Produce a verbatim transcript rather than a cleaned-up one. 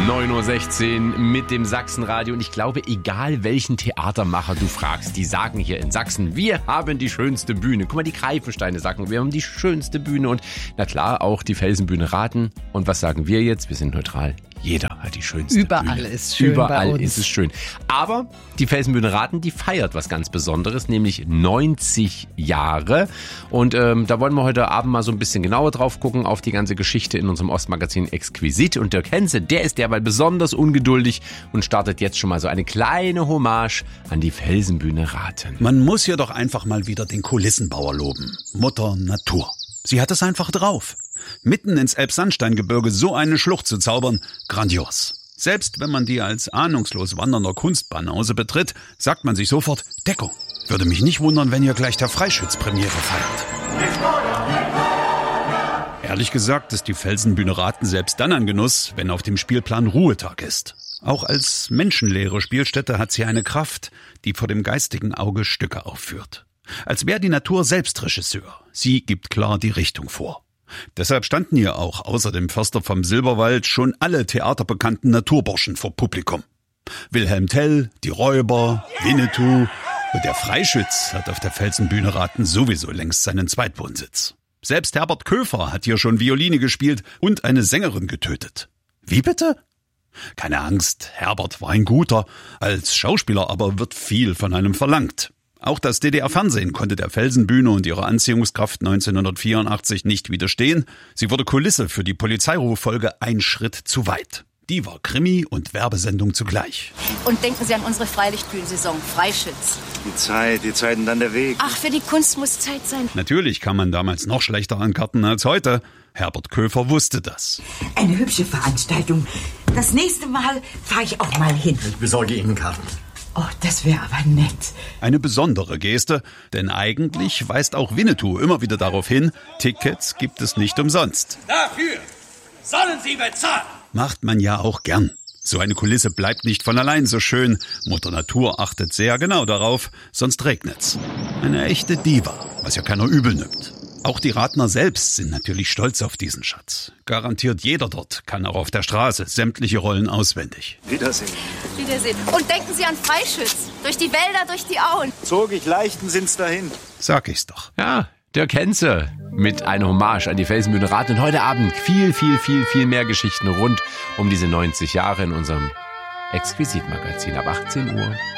neun Uhr sechzehn mit dem Sachsenradio. Und ich glaube, egal welchen Theatermacher du fragst, die sagen hier in Sachsen, wir haben die schönste Bühne. Guck mal, die Greifensteine sagen, wir haben die schönste Bühne. Und na klar, auch die Felsenbühne Raten. Und was sagen wir jetzt? Wir sind neutral. Jeder hat die schönste Überall Bühne. ist schön Überall bei uns. ist es schön. Aber die Felsenbühne Raten, die feiert was ganz Besonderes, nämlich neunzig Jahre. Und ähm, da wollen wir heute Abend mal so ein bisschen genauer drauf gucken, auf die ganze Geschichte in unserem Ostmagazin Exquisit. Und Dirk Henze, der ist derweil besonders ungeduldig und startet jetzt schon mal so eine kleine Hommage an die Felsenbühne Raten. Man muss hier doch einfach mal wieder den Kulissenbauer loben. Mutter Natur. Sie hat es einfach drauf. Mitten ins Elbsandsteingebirge so eine Schlucht zu zaubern, grandios. Selbst wenn man die als ahnungslos wandernder Kunstbanause betritt, sagt man sich sofort Deckung. Würde mich nicht wundern, wenn hier gleich der Freischütz Premiere feiert. Ehrlich gesagt ist die Felsenbühne Raten selbst dann ein Genuss, wenn auf dem Spielplan Ruhetag ist. Auch als menschenleere Spielstätte hat sie eine Kraft, die vor dem geistigen Auge Stücke aufführt. Als wäre die Natur selbst Regisseur. Sie gibt klar die Richtung vor. Deshalb standen hier auch außer dem Förster vom Silberwald schon alle theaterbekannten Naturburschen vor Publikum. Wilhelm Tell, die Räuber, Winnetou und der Freischütz hat auf der Felsenbühne Raten sowieso längst seinen Zweitwohnsitz. Selbst Herbert Köfer hat hier schon Violine gespielt und eine Sängerin getötet. Wie bitte? Keine Angst, Herbert war ein guter. Als Schauspieler aber wird viel von einem verlangt. Auch das D D R-Fernsehen konnte der Felsenbühne und ihrer Anziehungskraft neunzehnhundertvierundachtzig nicht widerstehen. Sie wurde Kulisse für die Polizeiruffolge Ein Schritt zu weit. Die war Krimi und Werbesendung zugleich. Und denken Sie an unsere Freilichtbühnensaison, Freischütz. Die Zeit, die Zeit und dann der Weg. Ach, für die Kunst muss Zeit sein. Natürlich kam man damals noch schlechter an Karten als heute. Herbert Köfer wusste das. Eine hübsche Veranstaltung. Das nächste Mal fahre ich auch mal hin. Ich besorge Ihnen Karten. Oh, das wäre aber nett. Eine besondere Geste, denn eigentlich weist auch Winnetou immer wieder darauf hin, Tickets gibt es nicht umsonst. Dafür sollen Sie bezahlen. Macht man ja auch gern. So eine Kulisse bleibt nicht von allein so schön. Mutter Natur achtet sehr genau darauf, sonst regnet's. Eine echte Diva, was ja keiner übel nimmt. Auch die Ratner selbst sind natürlich stolz auf diesen Schatz. Garantiert jeder dort kann auch auf der Straße sämtliche Rollen auswendig. Wiedersehen. Wiedersehen. Und denken Sie an Freischütz. Durch die Wälder, durch die Auen. Zog ich leichten Sinns dahin. Sag ich's doch. Ja, Dirk Henze mit einer Hommage an die Felsenbühne Raten. Und heute Abend viel, viel, viel, viel mehr Geschichten rund um diese neunzig Jahre in unserem Exquisit-Magazin ab achtzehn Uhr.